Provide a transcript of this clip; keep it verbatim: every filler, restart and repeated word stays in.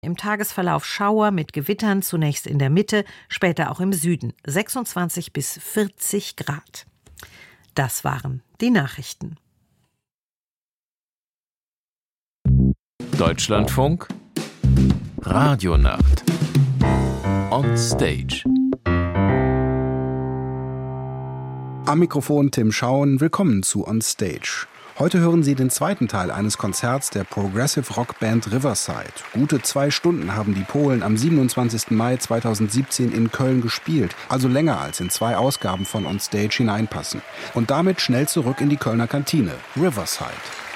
Im Tagesverlauf Schauer mit Gewittern, zunächst in der Mitte, später auch im Süden. sechsundzwanzig bis vierzig Grad. Das waren die Nachrichten. Deutschlandfunk Radionacht On Stage. Am Mikrofon Tim Schauen, willkommen zu On Stage. Heute hören Sie den zweiten Teil eines Konzerts der Progressive Rock Band Riverside. Gute zwei Stunden haben die Polen am siebenundzwanzigsten Mai zweitausendsiebzehn in Köln gespielt, also länger als in zwei Ausgaben von On Stage hineinpassen. Und damit schnell zurück in die Kölner Kantine, Riverside.